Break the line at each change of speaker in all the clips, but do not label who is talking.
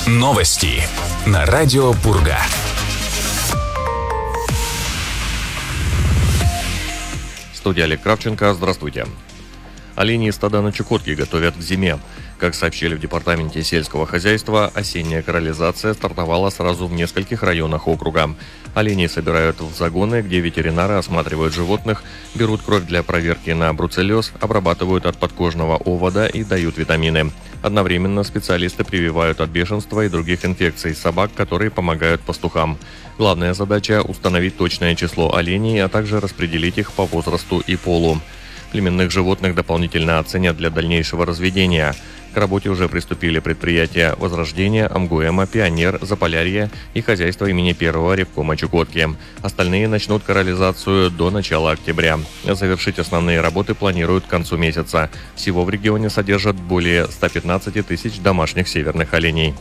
Новости на радио Пурга.
Студия Олег Кравченко. Здравствуйте. Оленьи стада на Чукотке готовят к зиме. Как сообщили в Департаменте сельского хозяйства, осенняя корализация стартовала сразу в нескольких районах округа. Оленей собирают в загоны, где ветеринары осматривают животных, берут кровь для проверки на бруцеллез, обрабатывают от подкожного овода и дают витамины. Одновременно специалисты прививают от бешенства и других инфекций собак, которые помогают пастухам. Главная задача – установить точное число оленей, а также распределить их по возрасту и полу. Племенных животных дополнительно оценят для дальнейшего разведения. К работе уже приступили предприятия «Возрождение», «Амгуэма», «Пионер», «Заполярье» и хозяйство имени первого ревкома Чукотки. Остальные начнут корализацию до начала октября. Завершить основные работы планируют к концу месяца. Всего в регионе содержат более 115 тысяч домашних северных оленей.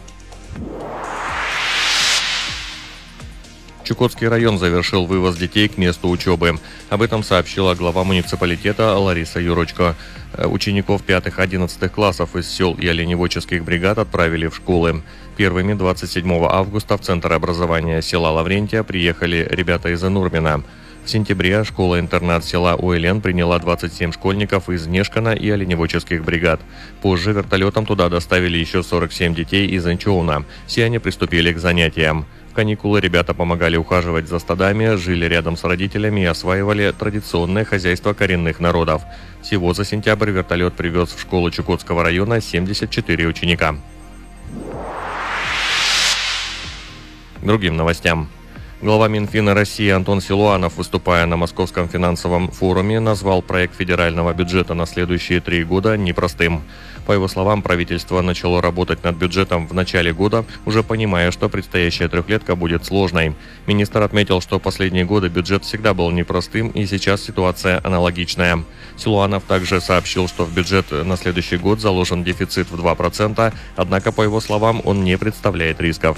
Чукотский район завершил вывоз детей к месту учебы. Об этом сообщила глава муниципалитета Лариса Юрочко. Учеников 5-11 классов из сел и оленеводческих бригад отправили в школы. Первыми 27 августа в Центр образования села Лаврентия приехали ребята из Инурмина. В сентябре школа-интернат села Уэлен приняла 27 школьников из Нешкана и оленеводческих бригад. Позже вертолетом туда доставили еще 47 детей из Инчоуна. Все они приступили к занятиям. В каникулы ребята помогали ухаживать за стадами, жили рядом с родителями и осваивали традиционное хозяйство коренных народов. Всего за сентябрь вертолет привез в школу Чукотского района 74 ученика. К другим новостям. Глава Минфина России Антон Силуанов, выступая на Московском финансовом форуме, назвал проект федерального бюджета на следующие 3 года непростым. По его словам, правительство начало работать над бюджетом в начале года, уже понимая, что предстоящая трехлетка будет сложной. Министр отметил, что последние годы бюджет всегда был непростым, и сейчас ситуация аналогичная. Силуанов также сообщил, что в бюджет на следующий год заложен дефицит в 2%, однако, по его словам, он не представляет рисков.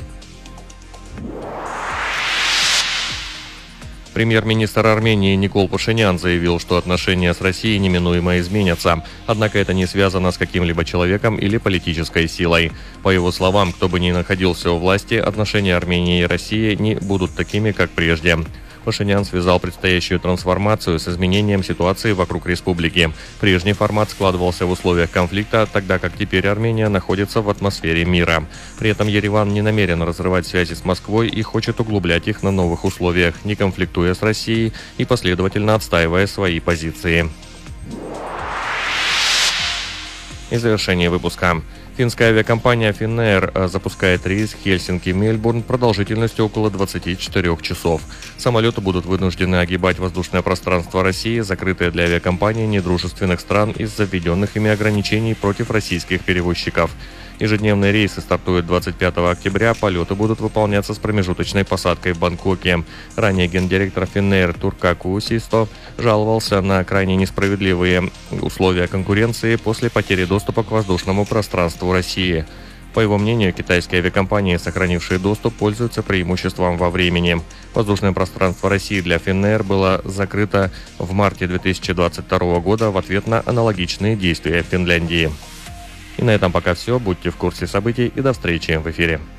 Премьер-министр Армении Никол Пашинян заявил, что отношения с Россией неминуемо изменятся. Однако это не связано с каким-либо человеком или политической силой. По его словам, кто бы ни находился у власти, отношения Армении и России не будут такими, как прежде. Пашинян связал предстоящую трансформацию с изменением ситуации вокруг республики. Прежний формат складывался в условиях конфликта, тогда как теперь Армения находится в атмосфере мира. При этом Ереван не намерен разрывать связи с Москвой и хочет углублять их на новых условиях, не конфликтуя с Россией и последовательно отстаивая свои позиции. И завершение выпуска. Финская авиакомпания Finnair запускает рейс Хельсинки-Мельбурн продолжительностью около 24 часов. Самолеты будут вынуждены огибать воздушное пространство России, закрытое для авиакомпаний недружественных стран из-за введенных ими ограничений против российских перевозчиков. Ежедневные рейсы стартуют 25 октября, полеты будут выполняться с промежуточной посадкой в Бангкоке. Ранее гендиректор Finnair Туркаку Систо жаловался на крайне несправедливые условия конкуренции после потери доступа к воздушному пространству России. По его мнению, китайские авиакомпании, сохранившие доступ, пользуются преимуществом во времени. Воздушное пространство России для Finnair было закрыто в марте 2022 года в ответ на аналогичные действия Финляндии. И на этом пока все. Будьте в курсе событий и до встречи в эфире.